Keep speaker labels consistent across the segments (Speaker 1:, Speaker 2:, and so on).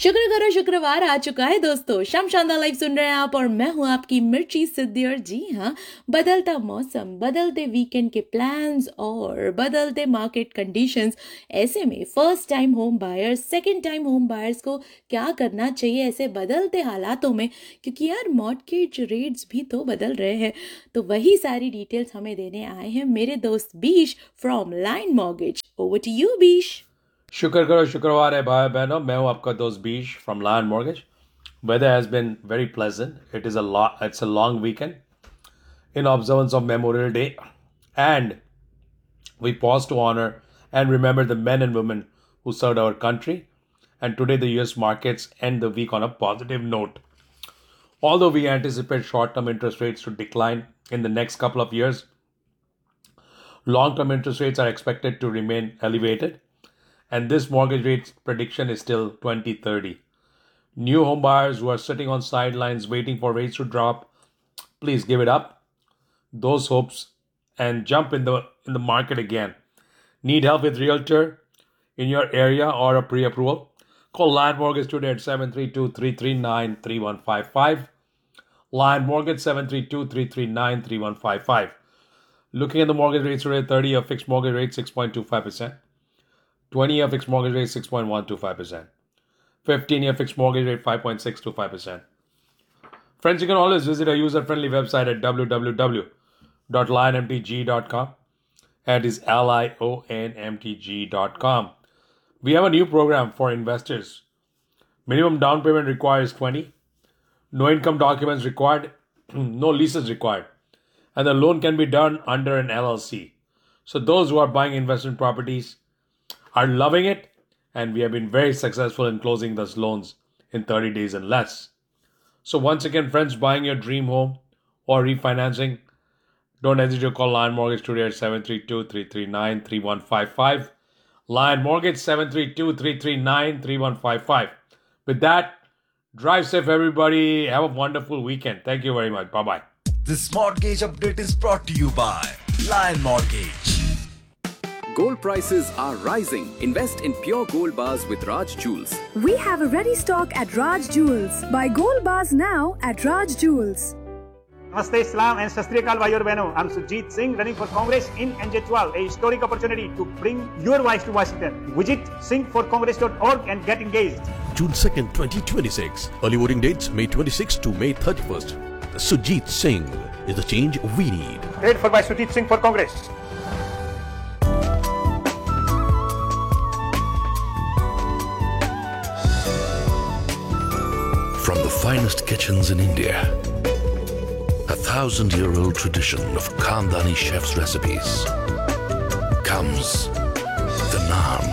Speaker 1: शुक्र करो शुक्रवार आ चुका है दोस्तों। शाम शानदार लाइव सुन रहे हैं आप और मैं हूं आपकी मिर्ची सिद्धि। और जी हाँ, बदलता मौसम, बदलते वीकेंड के प्लान्स और बदलते मार्केट कंडीशंस, ऐसे में first time home buyers, second time home buyers को क्या करना चाहिए ऐसे बदलते हालातों में, क्योंकि यार मॉर्टगेज रेट्स भी तो बदल रहे हैं। तो वही सारी डिटेल्स हमें देने आए हैं मेरे दोस्त बीश from line mortgage. Over to you बीश।
Speaker 2: शुक्र करो शुक्रवार है भाई बहनों, मैं हूं आपका दोस्त बीश from line mortgage. Weather has been very pleasant. It's a long weekend in observance of Memorial Day, and we pause to honor and remember the men and women who served our country. And today the US markets end the week on a positive note. Although we anticipate short-term interest rates to decline in the next couple of years, long-term interest rates are expected to remain elevated. And this mortgage rate prediction is still 2030. New home buyers who are sitting on sidelines waiting for rates to drop, please give it up those hopes and jump in the market again. Need help with realtor in your area or a pre-approval? Call Lion Mortgage today at 732-339-3155. Lion Mortgage 732-339-3155. Looking at the mortgage rates today, 30-year fixed mortgage rate 6.25%. 20-year fixed mortgage rate 6.125%. 15-year fixed mortgage rate 5.625%. Friends, you can always visit our user-friendly website at www.lionmtg.com. That is LIONMTG.com. We have a new program for investors. Minimum down payment requires 20. No income documents required. No leases required. And the loan can be done under an LLC. So those who are buying investment properties are loving it, and we have been very successful in closing those loans in 30 days and less. So once again, friends, buying your dream home or refinancing, don't hesitate to call Lion Mortgage today at 732-339-3155. Lion Mortgage 732-339-3155. With that, drive safe, everybody. Have a wonderful weekend. Thank you very much. Bye-bye.
Speaker 3: This mortgage update is brought to you by Lion Mortgage.
Speaker 4: Gold prices are rising. Invest in pure gold bars with Raj Jewels.
Speaker 5: We have a ready stock at Raj Jewels. Buy gold bars now at Raj Jewels.
Speaker 6: Namaste, Islam and Sastrikal Bhai aur Behno. I'm Sujit Singh, running for Congress in NJ12, a historic opportunity to bring your voice to Washington. Visit singforcongress.org and get engaged.
Speaker 7: June 2nd, 2026. Early voting dates May 26th to May 31st. Sujit Singh is the change we need.
Speaker 6: Paid for by Sujit Singh for Congress.
Speaker 7: From the finest kitchens in India, a 1,000-year-old tradition of Khandani chefs' recipes, comes the naan.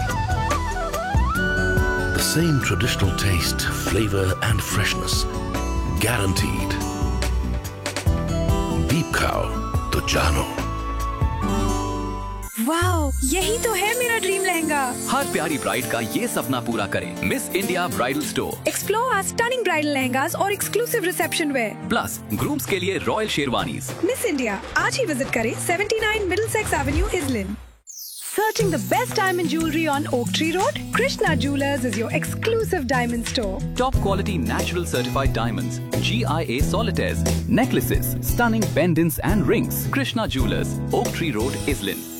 Speaker 7: The same traditional taste, flavor and freshness, guaranteed. Deep khao to jano.
Speaker 5: Wow, यही तो है मेरा dream lehenga.
Speaker 4: हर प्यारी bride का ये सपना पूरा करें miss India bridal store.
Speaker 5: Explore our stunning bridal lehengas और exclusive reception wear.
Speaker 4: Plus grooms के लिए रॉयल शेरवानीज।
Speaker 5: Miss India, आज ही विजिट करें 79 Middlesex Avenue, Islin. Searching the best diamond jewelry on Oak Tree Road? Krishna Jewelers is your exclusive diamond store.
Speaker 4: Top quality natural certified diamonds, GIA solitaires, necklaces, stunning pendants and rings. Krishna Jewelers, Oak Tree Road, Islin.